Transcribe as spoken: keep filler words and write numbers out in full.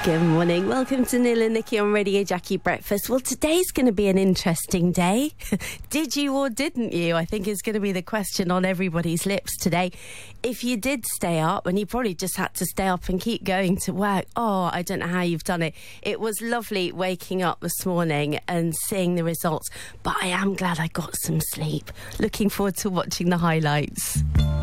Good morning. Welcome to Neil and Nikki on Radio Jackie Breakfast. Well, today's going to be an interesting day. Did you or didn't you? I think is going to be the question on everybody's lips today. If you did stay up, and you probably just had to stay up and keep going to work, oh, I don't know how you've done it. It was lovely waking up this morning and seeing the results, but I am glad I got some sleep. Looking forward to watching the highlights.